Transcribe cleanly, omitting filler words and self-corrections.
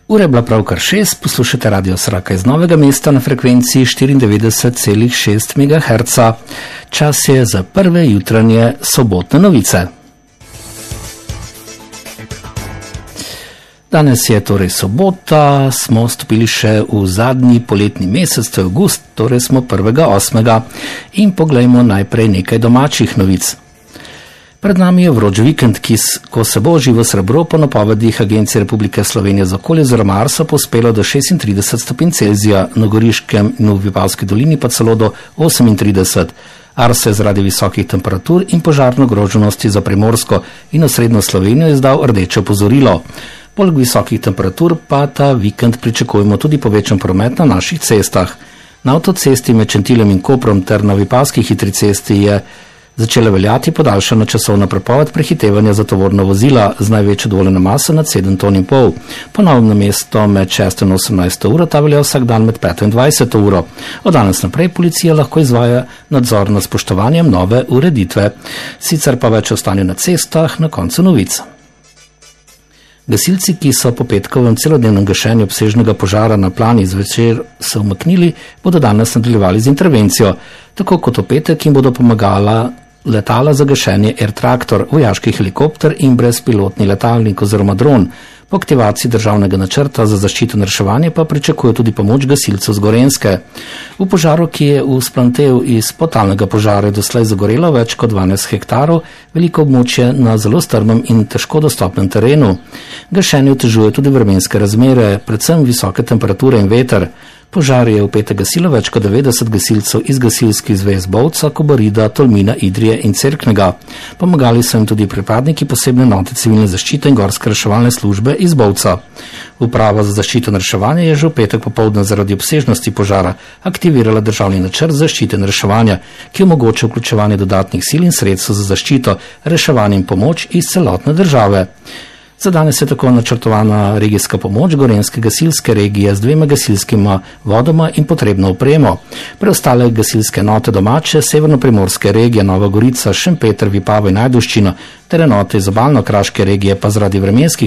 Ura je bila pravkar 6, poslušate Radio Sraka iz Novega mesta na frekvenciji 94,6 MHz. Čas je za prve jutranje sobotne novice. Danes je torej sobota, smo stopili še v zadnji poletni mesec, to je avgust, torej smo 1.8. In poglejmo najprej nekaj domačih novic. Pred nami je vroč vikend, ko se bo živo srebro po napovedih Agencije Republike Slovenije za okolje oziroma Arsa pospelo do 36 stopinj Celzija, na Goriškem in v Vipavski dolini pa celo do 38. Arsa je zaradi visokih temperatur in požarne ogroženosti za Primorsko in osrednjo Slovenijo izdal rdeče opozorilo. Poleg visokih temperatur pa ta vikend pričakujemo tudi povečan promet na naših cestah. Na avtocesti med Šentiljem in Koprom ter na Vipavski hitri cesti je začela veljati podaljšana časovna prepoved prehitevanja za tovorna vozila z največjo dovoljeno maso nad 7,5 ton. Po novem namesto med 6 in 18 uro ta velja vsak dan med 5 in 20 uro. Od danes naprej policija lahko izvaja nadzor nad spoštovanjem nove ureditve. Sicer pa več o stanju na cestah na koncu novic. Gasilci, ki so po petkovem celodnevnem gašenju obsežnega požara na Plani zvečer se umaknili, bodo danes nadaljevali z intervencijo. Tako kot v petek jim bodo pomagala letala za gašenje Air Traktor, vojaški helikopter in brezpilotni letalnik oziroma dron. Po aktivaciji državnega načrta za zaščito in reševanje pa pričakuje tudi pomoč gasilcev z Gorenjske. V požaru, ki je vzplamtel iz podtalnega požara, je doslej zagorelo več kot 12 hektarov, veliko območje na zelo strmem in težko dostopnem terenu. Gašenje otežuje tudi vremenske razmere, predvsem visoke temperature in veter. Požar je v petek gasilo več kot 90 gasilcev iz gasilskih zvez Bovca, Kobarida, Tolmina, Idrije in Cerknega. Pomagali so jim tudi pripadniki posebne enote civilne zaščite in gorske reševalne službe iz Bovca. Uprava za zaščito in reševanje je že v petek popoldne zaradi obsežnosti požara aktivirala državni načrt zaščite in reševanja, ki omogoča vključevanje dodatnih sil in sredstev za zaščito, reševanje in pomoč iz celotne države. Za danes je tako načrtovana regijska pomoč Gorenjske gasilske regije z 2 gasilskima vodoma in potrebno opremo. Preostale gasilske enote domače, severno-primorske regije, Nova Gorica, Šempeter, Vipava in Ajdovščina ter enote iz obalno-kraške regije pa zaradi vremenskih